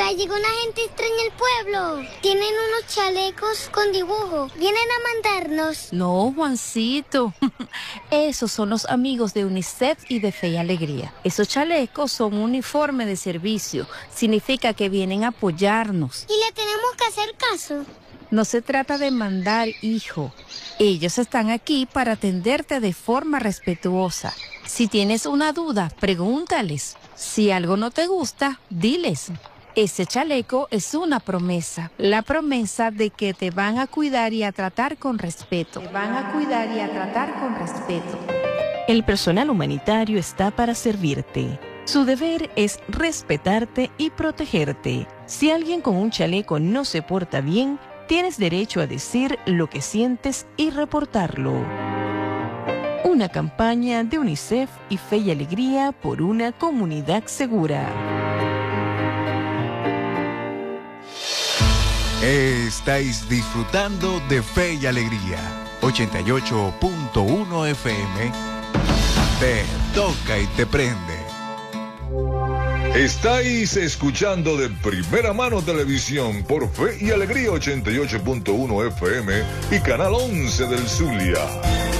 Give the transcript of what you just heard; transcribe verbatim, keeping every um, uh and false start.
Ya llegó una gente extraña al pueblo. Tienen unos chalecos con dibujo. Vienen a mandarnos. No, Juancito. Esos son los amigos de UNICEF y de Fe y Alegría. Esos chalecos son un uniforme de servicio. Significa que vienen a apoyarnos. ¿Y le tenemos que hacer caso? No se trata de mandar, hijo. Ellos están aquí para atenderte de forma respetuosa. Si tienes una duda, pregúntales. Si algo no te gusta, diles. Ese chaleco es una promesa. La promesa de que te van a cuidar y a tratar con respeto. Te van a cuidar y a tratar con respeto. El personal humanitario está para servirte. Su deber es respetarte y protegerte. Si alguien con un chaleco no se porta bien, tienes derecho a decir lo que sientes y reportarlo. Una campaña de UNICEF y Fe y Alegría por una comunidad segura. Estáis disfrutando de Fe y Alegría. ochenta y ocho punto uno F M. Te toca y te prende. Estáis escuchando de primera mano televisión por Fe y Alegría ochenta y ocho punto uno F M y Canal once del Zulia.